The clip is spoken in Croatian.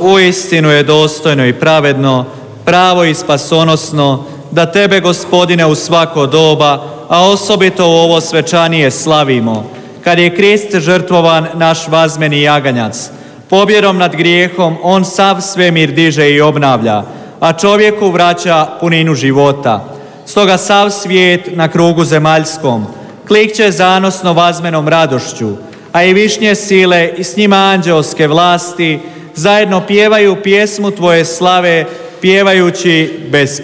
uistinu je dostojno i pravedno, pravo i spasonosno, da Tebe, Gospodine, u svako doba, a osobito u ovo svečanije slavimo, kad je Krist žrtvovan, naš vazmeni jaganjac. Pobjedom nad grijehom on sav svemir diže i obnavlja, a čovjeku vraća puninu života. Stoga sav svijet na krugu zemaljskom klikće zanosno vazmenom radošću, a i višnje sile i s njima anđeoske vlasti zajedno pjevaju pjesmu Tvoje slave, pjevajući bez